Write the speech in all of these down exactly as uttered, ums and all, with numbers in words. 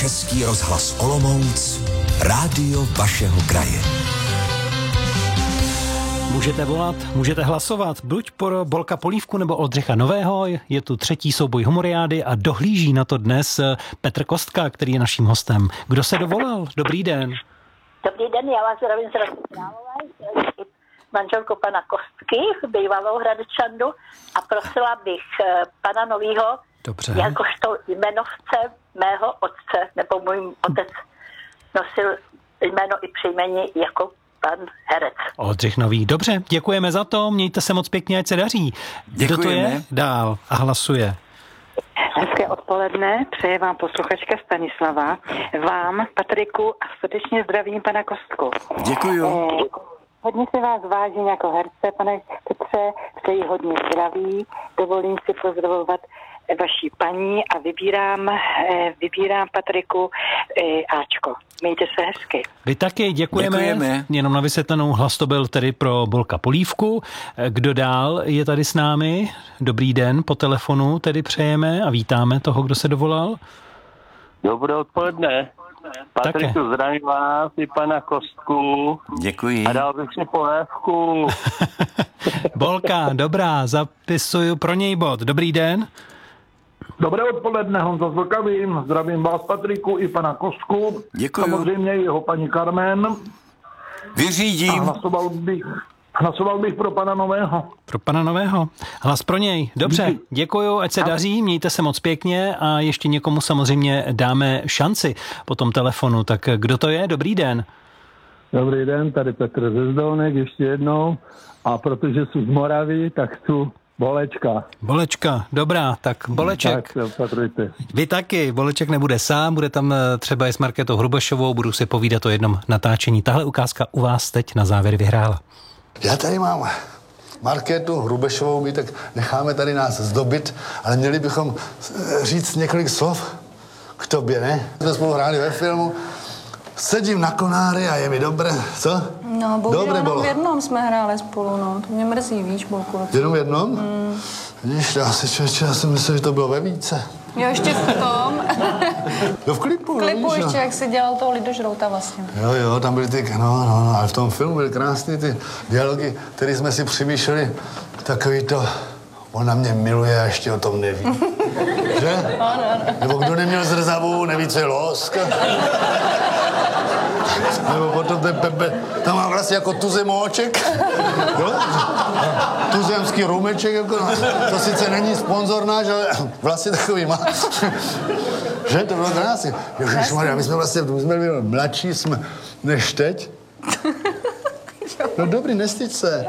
Český rozhlas Olomouc, rádio vašeho kraje. Můžete volat, můžete hlasovat, buď pro Bolka Polívku nebo Oldřicha Nového. Je tu třetí souboj humoriády a dohlíží na to dnes Petr Kostka, který je naším hostem. Kdo se dovolal? Dobrý den. Dobrý den, já vás zdravím z Hradce Králové, manželku pana Kostky, bývalou Hradečandu, a prosila bych pana Novýho, Dobře. jakožto jmenovce mého otce, nebo můj otec nosil jméno i příjmení jako pan herec. Oldřich Nový. Dobře, děkujeme za to, mějte se moc pěkně, ať se daří. Kdo to je? Dál a hlasuje. Hezké odpoledne, přeje vám posluchačka Stanislava, vám, Patriku, a srdečně zdravím pana Kostku. Děkuju. Eh, hodně se vás vážím jako herce, pane Petře, přeji hodně zdraví, dovolím si pozdravovat vaší paní a vybírám, eh, vybírám Patriku eh, Ačko. Mějte se hezky. Vy taky, děkujeme. Děkujeme. Jenom na vysvětlenou, hlas to byl tedy pro Bolka Polívku. Kdo dál je tady s námi? Dobrý den, po telefonu tedy přejeme a vítáme toho, kdo se dovolal. Dobré odpoledne. Patriku, zdravím vás i pana Kostku. Děkuji. A dal bych si polévku. Bolka, dobrá, zapisuju pro něj bod. Dobrý den. Dobré odpoledne, Honza Zlkavým, zdravím vás, Patriku, i pana Kostku. Děkuju. Samozřejmě jeho paní Carmen. A Vyřídím. hlasoval bych, hlasoval bych pro pana Nového. Pro pana Nového. Hlas pro něj. Dobře, děkuju, ať se daří, mějte se moc pěkně a ještě někomu samozřejmě dáme šanci po tom telefonu. Tak kdo to je? Dobrý den. Dobrý den, tady Petr ze Zdolnek ještě jednou. A protože jsou z Moravy, tak chci Bolečka. Bolečka, dobrá, tak Boleček. Tak se opatrujte. Vy taky, Boleček nebude sám, bude tam třeba i s Markétou Hrubešovou, budu si povídat o jednom natáčení. Tahle ukázka u vás teď na závěr vyhrála. Já tady mám Markétu Hrubešovou, my tak necháme tady nás zdobit, ale měli bychom říct několik slov k tobě, ne? Jsme spolu hráli ve filmu, sedím na konári a je mi dobré, co? No, bohužel Dobré jenom bylo. v jednom jsme hráli spolu, no. To mě mrzí, víš, Bolku. Jenom v jednom? Mm. Vidíš, já si, člověče, já jsem myslel, že to bylo ve více. Jo, ještě v tom. Jo, v klipu, V klipu vidíš, ještě, no. jak jsi dělal toho Lidožrouta vlastně. Jo, jo, tam byly ty, no, no, no, ale v tom filmu byly krásné ty dialogy, které jsme si přemýšleli, takový to, ona mě miluje a ještě o tom neví. Že? Ano, ano. Nebo kdo neměl zrzavu, neví, co je losk. Nebo potom ten Pepe, tam má vlastně jako tuzemóček. Jo? Tuzemský rumeček, jako, no, to sice není sponzor náš, ale vlastně takový má. Že? To bylo krásně. Ježišmarja, my jsme vlastně, my jsme byli mladší jsme než teď. No dobrý, nestyď se.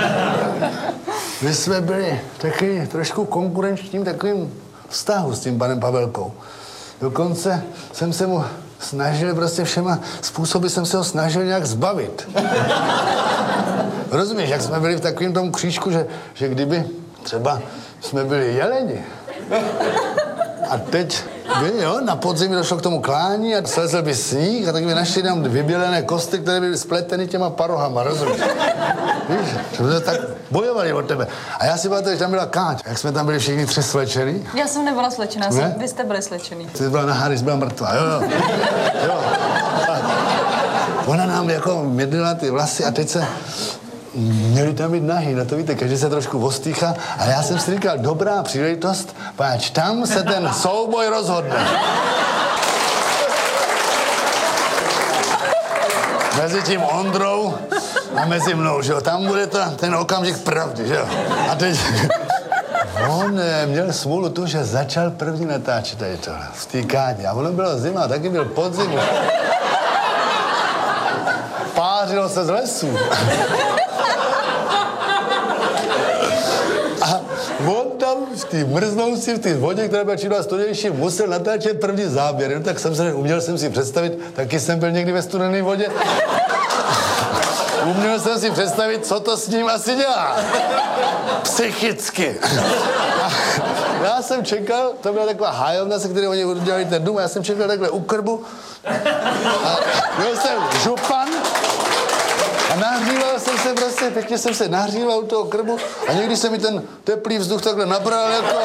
My jsme byli taky trošku konkurenčním takovým vztahu s tím panem Pavelkou. Dokonce jsem se mu snažil, prostě všema způsoby jsem se ho snažil nějak zbavit. Rozumíš, jak jsme byli v takovém tom křížku, že, že kdyby třeba jsme byli jeleni a teď by, jo, na podzim došlo k tomu klání a slezl by sníh a tak by našli tam vybělené kosty, které byly spleteny těma parohama, rozumíš? Víš, že jsme tak bojovali o tebe. A já si pamatuju, že tam byla Káť, jak jsme tam byli všichni tři slečený. Já jsem nebyla slečená, Ne? vy jste byli slečený. Ty byla na Haris, byla mrtvá, jo, jo. jo. A ona nám jako mědlila ty vlasy a teď se měli tam být nahý, no to víte, každý se trošku ostýchá. A já jsem si říkal, dobrá příležitost, páč, tam se ten souboj rozhodne. Mezi tím Ondrou a mezi mnou, že jo, tam bude to, ten okamžik pravdy, že jo. A teď on měl smůlu tu, že začal první natáčet tady tohle, v té Kádě. A ono bylo zima, taky byl podzim. Pářilo se z lesů. A on tam v té mrznoucí, v té vodě, která byla čím dál studenější, musel natáčet první záběr. No, tak jsem se, uměl jsem si představit, taky jsem byl někdy ve studené vodě. Uměl jsem si představit, co to s ním asi dělá. Psychicky. A já jsem čekal, to byla taková hájovna, se kterou oni udělali ten dům, a já jsem čekal takhle u krbu. A byl jsem župan a nahříval jsem se prostě, pěkně jsem se nahříval u toho krbu a někdy se mi ten teplý vzduch takhle nabral jako